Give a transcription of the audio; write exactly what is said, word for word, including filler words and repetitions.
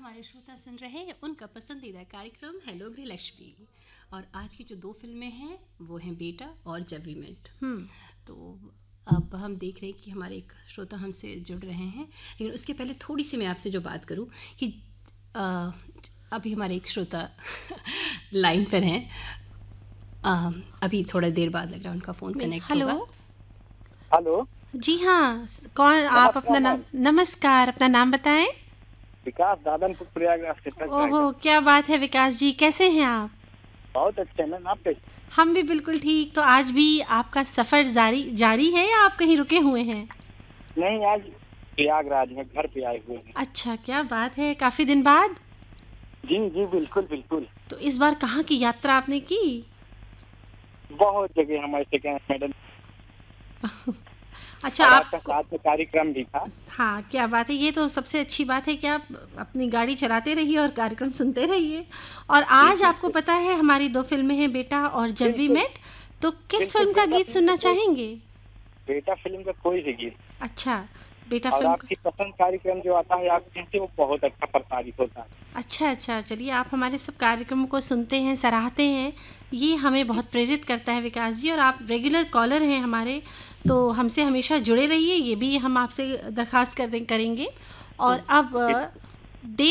हमारे श्रोता सुन रहे हैं उनका पसंदीदा कार्यक्रम हेलो गृहलक्ष्मी। और आज की जो दो फिल्में हैं वो हैं बेटा और जब वी मेट। तो अब हम देख रहे हैं कि हमारे एक श्रोता हमसे जुड़ रहे हैं, लेकिन उसके पहले थोड़ी सी मैं आपसे जो बात करूं कि आ, अभी हमारे एक श्रोता लाइन पर हैं। आ, अभी थोड़ा देर बाद लग रहा है उनका फ़ोन कनेक्ट होगा। हेलो जी हाँ, कौन आप? अपना नाम, नमस्कार, अपना नाम बताएं। विकास दादनपुर प्रयागराज से। ओहो, क्या बात है विकास जी, कैसे हैं आप? बहुत अच्छे हैं, आप कैसे? हम भी बिल्कुल ठीक। तो आज भी आपका सफर जारी जारी है या आप कहीं रुके हुए हैं? नहीं, आज प्रयागराज में घर पे आए हुए हैं। अच्छा, क्या बात है, काफी दिन बाद। जी जी बिल्कुल बिल्कुल। तो इस बार कहाँ की यात्रा आपने की? बहुत जगह हमारे सेकेंड मैडम। अच्छा, आपका आप साथ में कार्यक्रम भी था। हाँ, क्या बात है, ये तो सबसे अच्छी बात है कि आप अपनी गाड़ी चलाते रहिए और कार्यक्रम सुनते रहिए। और आज आपको पता है हमारी दो फिल्में हैं, बेटा और जब वी मेट। तो किस फिल्म का गीत सुनना चाहेंगे? बेटा फिल्म का कोई भी गीत। अच्छा, बेटा और फिल्म आपकी पसंद कार्यक्रम जो आता है आपके से, वो बहुत अच्छा प्रसारित होता है। अच्छा अच्छा, चलिए, आप हमारे सब कार्यक्रमों को सुनते हैं, सराहते हैं, ये हमें बहुत प्रेरित करता है विकास जी। और आप रेगुलर कॉलर हैं हमारे, तो हमसे हमेशा जुड़े रहिए, ये भी हम आपसे दरख्वास्त कर दें करेंगे। और अब